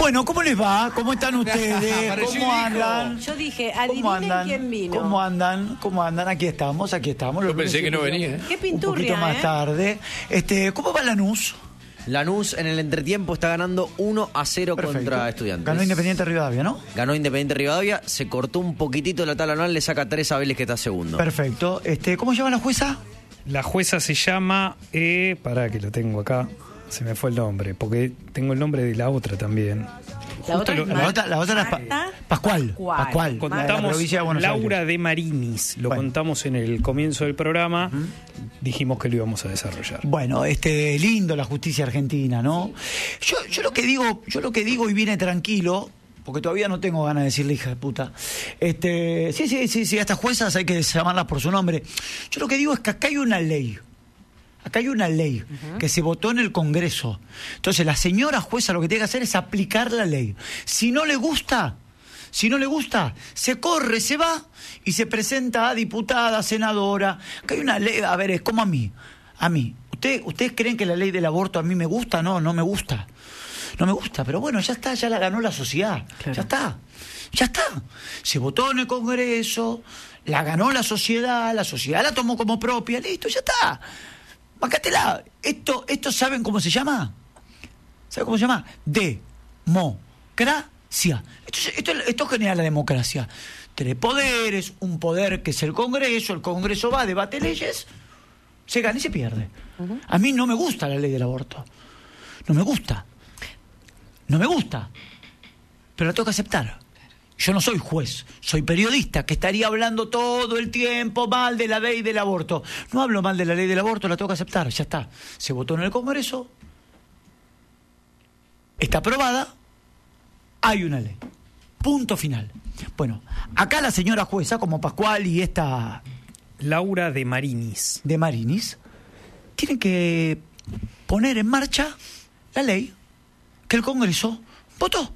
Bueno, ¿cómo les va? ¿Cómo están ustedes? ¿Cómo andan? Yo dije, adivinen quién vino. ¿Cómo andan? ¿Cómo andan? Aquí estamos. Yo pensé que no venía. Qué pinturria, un poquito más tarde. ¿Cómo va Lanús? Lanús en el entretiempo está ganando 1-0 Perfecto. contra Estudiantes. Ganó Independiente Rivadavia, ¿no? Ganó Independiente Rivadavia, se cortó un poquitito la tabla anual, le saca 3 a Vélez que está segundo. Perfecto. ¿Cómo se llama la jueza? La jueza se llama... pará que lo tengo acá. Se me fue el nombre, porque tengo el nombre de la otra también. La otra es La otra es Pascual. Pascual. de la Contamos provincia de Buenos Laura Aires. de Marinis. Lo contamos en el comienzo del programa. Dijimos que lo íbamos a desarrollar. Bueno, lindo la justicia argentina, ¿no? Yo lo que digo y viene tranquilo, porque todavía no tengo ganas de decirle hija de puta. Sí, a estas juezas hay que llamarlas por su nombre. Yo lo que digo es que acá hay una ley. Acá hay una ley que se votó en el Congreso. Entonces la señora jueza lo que tiene que hacer es aplicar la ley. Si no le gusta, se corre, se va y se presenta a diputada, senadora. Acá hay una ley, a ver, es como a mí. ¿Ustedes creen que la ley del aborto a mí me gusta? No me gusta. No me gusta, pero bueno, ya está, ya la ganó la sociedad. Claro. Ya está. Se votó en el Congreso, la ganó la sociedad la tomó como propia, listo, ya está. Bacátela. Esto ¿saben cómo se llama? ¿Saben cómo se llama? Democracia. Esto genera la democracia. Tres poderes, un poder que es el Congreso va, debate leyes, se gana y se pierde. A mí no me gusta la ley del aborto. No me gusta. Pero la tengo que aceptar. Yo no soy juez, soy periodista que estaría hablando todo el tiempo mal de la ley del aborto. No hablo mal de la ley del aborto, la tengo que aceptar, ya está. Se votó en el Congreso, está aprobada, hay una ley. Punto final. Bueno, acá la señora jueza, como Pascual y esta... Laura de Marinis. De Marinis, tienen que poner en marcha la ley que el Congreso votó.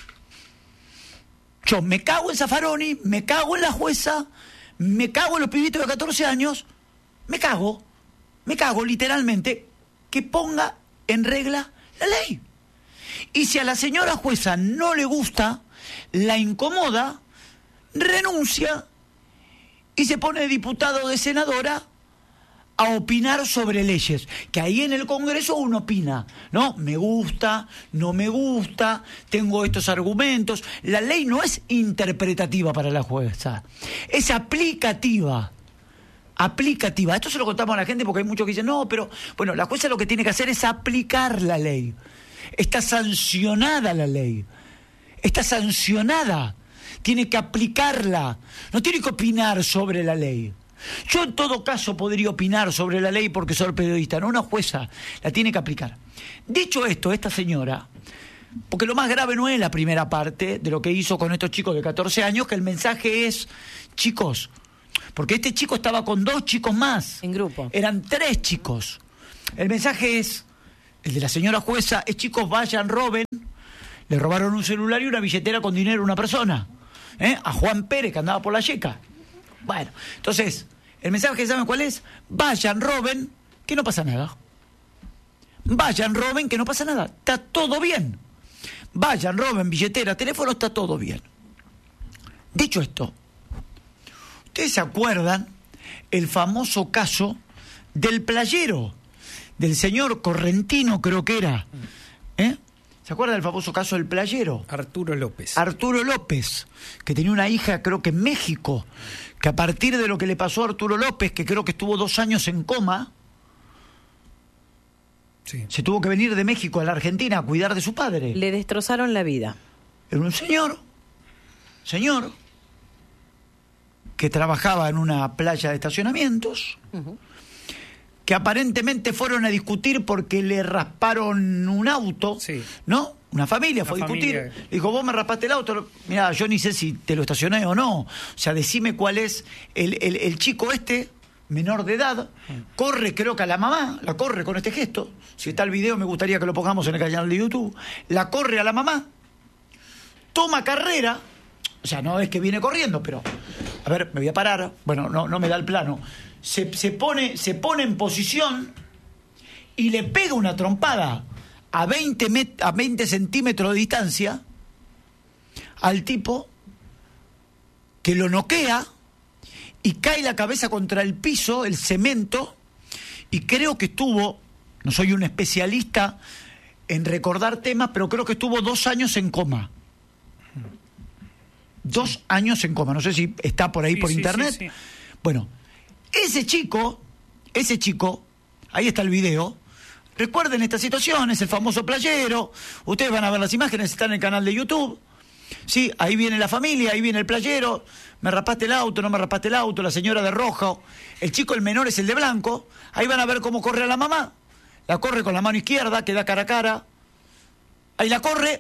Yo me cago en Zaffaroni, me cago en la jueza, me cago en los pibitos de 14 años, me cago literalmente que ponga en regla la ley. Y si a la señora jueza no le gusta, la incomoda, renuncia y se pone de diputada o de senadora a opinar sobre leyes, que ahí en el Congreso uno opina, ¿no? Me gusta, no me gusta, tengo estos argumentos. La ley no es interpretativa para la jueza, es aplicativa. Esto se lo contamos a la gente porque hay muchos que dicen, no, pero, bueno, la jueza lo que tiene que hacer es aplicar la ley. Está sancionada la ley. Tiene que aplicarla, no tiene que opinar sobre la ley. Yo en todo caso podría opinar sobre la ley porque soy periodista, no una jueza, la tiene que aplicar. Dicho esto, esta señora, porque lo más grave no es la primera parte de lo que hizo con estos chicos de 14 años, que el mensaje es, chicos, porque este chico estaba con 2 chicos más. En grupo. Eran 3 chicos. El mensaje es, el de la señora jueza, es chicos, vayan, roben. Le robaron un celular y una billetera con dinero a una persona. A Juan Pérez, que andaba por la yeca. Bueno, entonces, el mensaje, ¿saben cuál es? Vayan, roben, que no pasa nada. Está todo bien. Vayan, roben, billetera, teléfono, está todo bien. Dicho esto, ¿ustedes se acuerdan el famoso caso del playero, del señor Correntino, creo que era? ¿Se acuerdan del famoso caso del playero? Arturo López, que tenía una hija, creo que en México, que a partir de lo que le pasó a Arturo López, que creo que estuvo 2 años en coma, sí, se tuvo que venir de México a la Argentina a cuidar de su padre. Le destrozaron la vida. Era un señor, que trabajaba en una playa de estacionamientos, que aparentemente fueron a discutir porque le rasparon un auto, sí, ¿no? Una familia fue a discutir. Dijo, vos me raspaste el auto. Mirá, yo ni sé si te lo estacioné o no. O sea, decime cuál es el chico menor de edad, corre, creo que a la mamá, la corre con este gesto. Si está el video, me gustaría que lo pongamos en el canal de YouTube. La corre a la mamá, toma carrera. O sea, no es que viene corriendo, pero... A ver, me voy a parar. Bueno, no me da el plano. Se pone en posición y le pega una trompada a 20 centímetros de distancia al tipo, que lo noquea y cae la cabeza contra el piso, el cemento, y creo que estuvo, no soy un especialista en recordar temas, pero creo que estuvo 2 años en coma. 2 años en coma, no sé si está por ahí por internet. Sí. Bueno, ese chico, ahí está el video. Recuerden esta situación, es el famoso playero. Ustedes van a ver las imágenes, están en el canal de YouTube. Sí, ahí viene la familia, ahí viene el playero. Me rapaste el auto, no me rapaste el auto, la señora de rojo. El chico, el menor, es el de blanco. Ahí van a ver cómo corre a la mamá. La corre con la mano izquierda, queda cara a cara. Ahí la corre.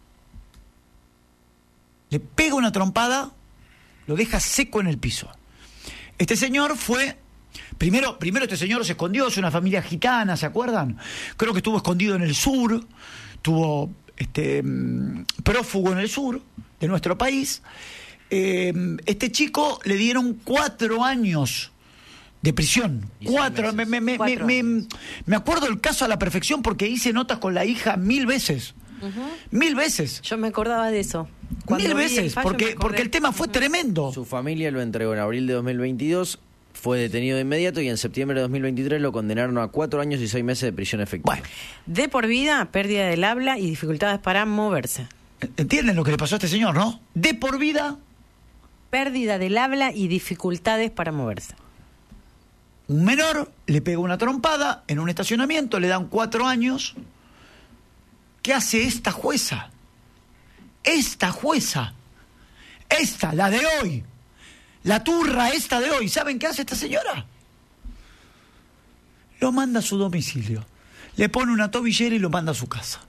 Le pega una trompada, lo deja seco en el piso. Este señor fue... Primero este señor se escondió, es una familia gitana, ¿se acuerdan? Creo que estuvo escondido en el sur, estuvo prófugo en el sur de nuestro país. Este chico le dieron 4 años de prisión. 4. Me acuerdo el caso a la perfección porque hice notas con la hija 1000 veces. 1000 veces. Yo me acordaba de eso. 1000 veces, porque el tema fue tremendo. Su familia lo entregó en abril de 2022, fue detenido de inmediato y en septiembre de 2023 lo condenaron a 4 años y 6 meses de prisión efectiva. Bueno. De por vida, pérdida del habla y dificultades para moverse. ¿Entienden lo que le pasó a este señor, no? De por vida. Pérdida del habla y dificultades para moverse. Un menor le pega una trompada en un estacionamiento, le dan 4 años. ¿Qué hace esta jueza? Esta jueza. Esta, la de hoy. La turra esta de hoy. ¿Saben qué hace esta señora? Lo manda a su domicilio. Le pone una tobillera y lo manda a su casa.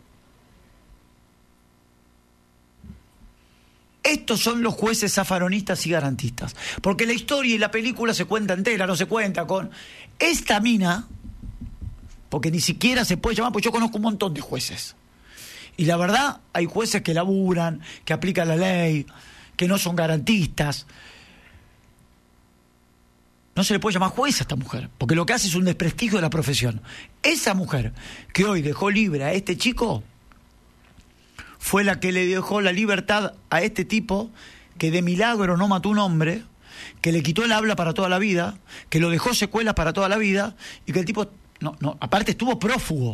Estos son los jueces zafaronistas y garantistas. Porque la historia y la película se cuenta entera, no se cuenta con... Esta mina, porque ni siquiera se puede llamar, porque yo conozco un montón de jueces. Y la verdad, hay jueces que laburan, que aplican la ley, que no son garantistas. No se le puede llamar jueza a esta mujer, porque lo que hace es un desprestigio de la profesión. Esa mujer que hoy dejó libre a este chico fue la que le dejó la libertad a este tipo que de milagro no mató un hombre, que le quitó el habla para toda la vida, que lo dejó secuelas para toda la vida y que el tipo, aparte estuvo prófugo.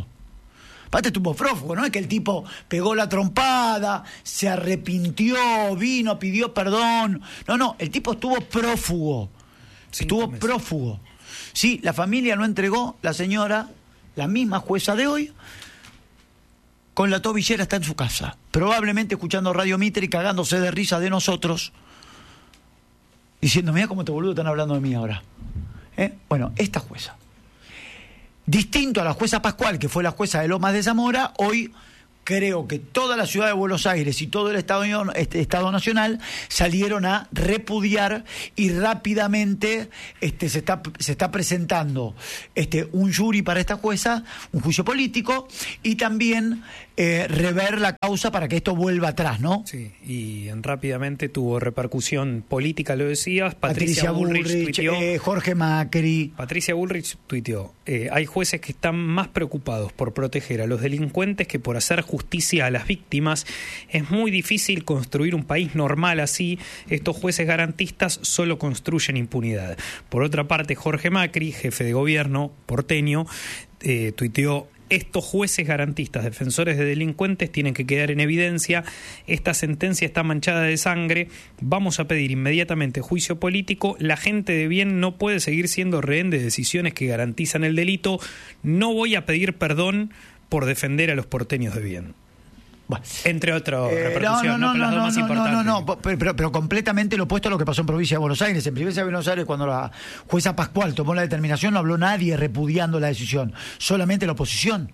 No es que el tipo pegó la trompada, se arrepintió, vino, pidió perdón. No, el tipo estuvo prófugo. Estuvo prófugo. Sí, la familia no entregó, la señora, la misma jueza de hoy, con la tobillera está en su casa, probablemente escuchando Radio Mitre y cagándose de risa de nosotros, diciendo, mira cómo te boludo están hablando de mí ahora. Bueno, esta jueza. Distinto a la jueza Pascual, que fue la jueza de Lomas de Zamora, hoy creo que toda la ciudad de Buenos Aires y todo el Estado Nacional salieron a repudiar y rápidamente se está presentando un jury para esta jueza, un juicio político y también rever la causa para que esto vuelva atrás, ¿no? Sí, y rápidamente tuvo repercusión política, lo decías. Patricia Bullrich tuiteó, Jorge Macri. Patricia Bullrich tuiteó, hay jueces que están más preocupados por proteger a los delincuentes que por hacer justicia a las víctimas. Es muy difícil construir un país normal así. Estos jueces garantistas solo construyen impunidad. Por otra parte, Jorge Macri, jefe de gobierno porteño, tuiteó, estos jueces garantistas, defensores de delincuentes, tienen que quedar en evidencia. Esta sentencia está manchada de sangre. Vamos a pedir inmediatamente juicio político. La gente de bien no puede seguir siendo rehén de decisiones que garantizan el delito. No voy a pedir perdón por defender a los porteños de bien. Bueno, entre otras repercusiones, pero completamente lo opuesto a lo que pasó en Provincia de Buenos Aires. En Provincia de Buenos Aires, cuando la jueza Pascual tomó la determinación, no habló nadie repudiando la decisión, solamente la oposición.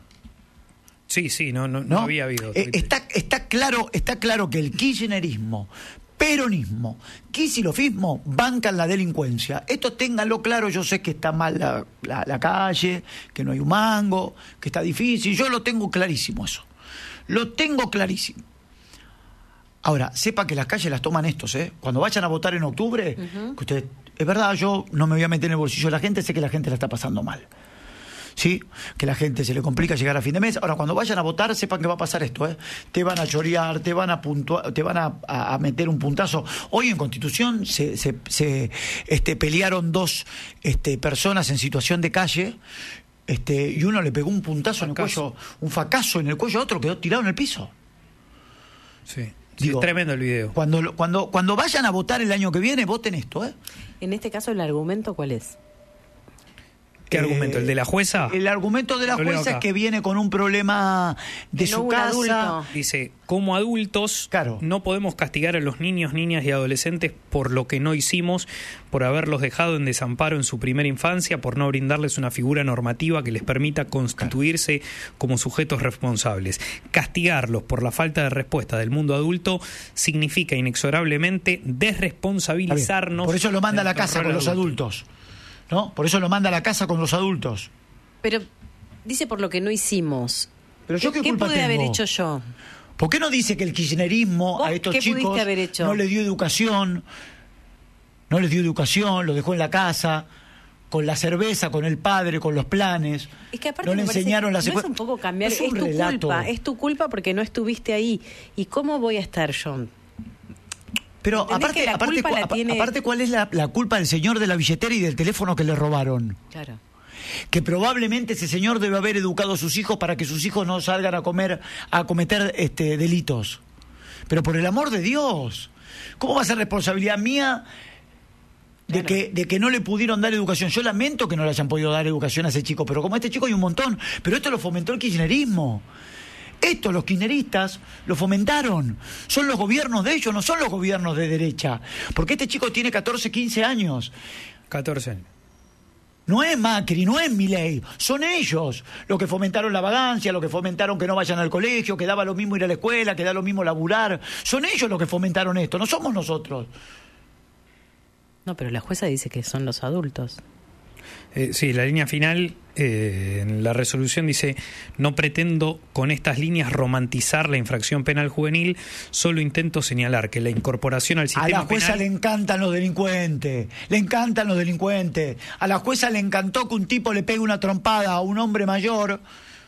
Sí, no había habido. Está claro que el kirchnerismo, peronismo, kicilofismo bancan la delincuencia. Esto ténganlo claro. Yo sé que está mal la calle, que no hay un mango, que está difícil. Yo lo tengo clarísimo eso. Lo tengo clarísimo. Ahora, sepa que las calles las toman estos, ¿eh? Cuando vayan a votar en octubre, que ustedes, es verdad, yo no me voy a meter en el bolsillo de la gente, sé que la gente la está pasando mal. ¿sí? Que la gente se le complica llegar a fin de mes. Ahora, cuando vayan a votar, sepan que va a pasar esto, ¿eh? Te van a chorear, te van a meter un puntazo. Hoy en Constitución se pelearon dos personas en situación de calle, y uno le pegó un puntazo en el cuello, un fracaso en el cuello, a otro quedó tirado en el piso. Sí. Digo, es tremendo el video. Cuando vayan a votar el año que viene, voten esto, ¿eh? En este caso, ¿el argumento cuál es? ¿Qué argumento? ¿El de la jueza? El argumento de la Lo leo jueza acá. es que viene con un problema de Que no su un casa. adulto. Dice, como adultos, Claro. no podemos castigar a los niños, niñas y adolescentes por lo que no hicimos, por haberlos dejado en desamparo en su primera infancia, por no brindarles una figura normativa que les permita constituirse como sujetos responsables. Castigarlos por la falta de respuesta del mundo adulto significa inexorablemente desresponsabilizarnos. Por eso lo manda a la del casa rol con los adulto. adultos, ¿no? Por eso lo manda a la casa con los adultos. Pero dice por lo que no hicimos. Pero yo qué culpa pude tengo. haber hecho yo? ¿Por qué no dice que el kirchnerismo ¿Vos a estos qué chicos pudiste haber hecho? no les dio educación? No les dio educación, los dejó en la casa, con la cerveza, con el padre, con los planes. Es que aparte no le me parece enseñaron que la no es un poco cambiar, Es un es tu relato. culpa, es tu culpa porque no estuviste ahí. ¿Y cómo voy a estar yo? Pero ¿Entendés aparte, que la aparte, culpa la tiene- aparte, ¿cuál es la culpa del señor de la billetera y del teléfono que le robaron? Claro. Que probablemente ese señor debe haber educado a sus hijos para que sus hijos no salgan a cometer delitos. Pero por el amor de Dios, ¿cómo va a ser responsabilidad mía de que no le pudieron dar educación? Yo lamento que no le hayan podido dar educación a ese chico, pero como a este chico hay un montón. Pero esto lo fomentó el kirchnerismo. Esto los kirchneristas lo fomentaron. Son los gobiernos de ellos, no son los gobiernos de derecha. Porque este chico tiene 14, 15 años. 14 años. No es Macri, no es Milei, son ellos los que fomentaron la vagancia, los que fomentaron que no vayan al colegio, que daba lo mismo ir a la escuela, que da lo mismo laburar. Son ellos los que fomentaron esto, no somos nosotros. No, pero la jueza dice que son los adultos. Sí, la línea final en la resolución dice: no pretendo con estas líneas romantizar la infracción penal juvenil, solo intento señalar que la incorporación al A sistema la jueza penal... le encantan los delincuentes, le encantan los delincuentes. A la jueza le encantó que un tipo le pegue una trompada a un hombre mayor,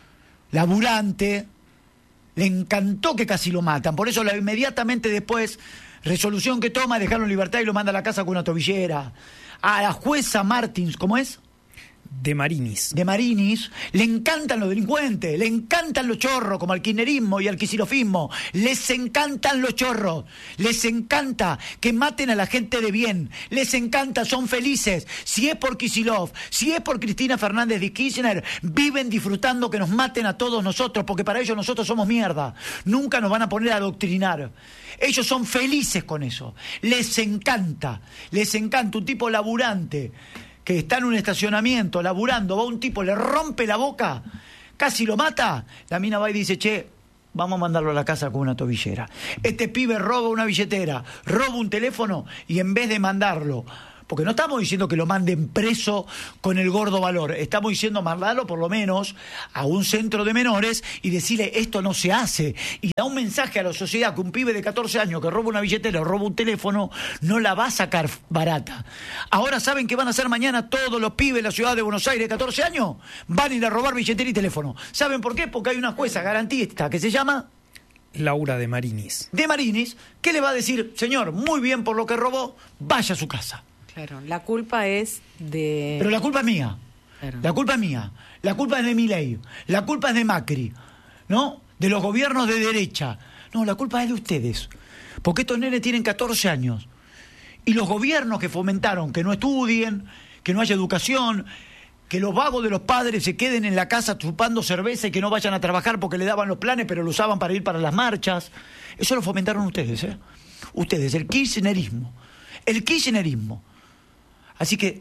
laburante, le encantó que casi lo matan. Por eso inmediatamente después, resolución que toma, dejarlo en libertad y lo manda a la casa con una tobillera. A la jueza Martins, ¿cómo es? De Marinis. De Marinis, le encantan los delincuentes, le encantan los chorros, como al kirchnerismo y al kicilofismo. Les encantan los chorros, les encanta que maten a la gente de bien, les encanta, son felices. Si es por Kicillof, si es por Cristina Fernández de Kirchner, viven disfrutando que nos maten a todos nosotros, porque para ellos nosotros somos mierda. Nunca nos van a poner a adoctrinar. Ellos son felices con eso. Les encanta un tipo laburante que está en un estacionamiento laburando, va un tipo, le rompe la boca, casi lo mata, la mina va y dice: che, vamos a mandarlo a la casa con una tobillera. Este pibe roba una billetera, roba un teléfono, y en vez de mandarlo, porque no estamos diciendo que lo manden preso con el gordo valor, estamos diciendo mandarlo por lo menos a un centro de menores y decirle: esto no se hace, y da un mensaje a la sociedad que un pibe de 14 años que roba una billetera o roba un teléfono no la va a sacar barata. Ahora, ¿saben qué van a hacer mañana todos los pibes de la ciudad de Buenos Aires de 14 años? Van a ir a robar billetera y teléfono. ¿Saben por qué? Porque hay una jueza garantista que se llama Laura de Marinis. De Marinis, que le va a decir: señor, muy bien por lo que robó, vaya a su casa. Claro, la culpa es de... Pero la culpa es mía. Claro. La culpa es mía. La culpa es de Milei. La culpa es de Macri, ¿no? De los gobiernos de derecha. No, la culpa es de ustedes. Porque estos nenes tienen 14 años. Y los gobiernos que fomentaron que no estudien, que no haya educación, que los vagos de los padres se queden en la casa chupando cerveza y que no vayan a trabajar porque le daban los planes, pero lo usaban para ir para las marchas. Eso lo fomentaron ustedes, ¿eh? Ustedes, el kirchnerismo. El kirchnerismo. Así que,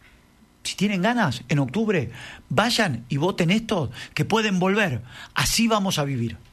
si tienen ganas, en octubre, vayan y voten esto, que pueden volver. Así vamos a vivir.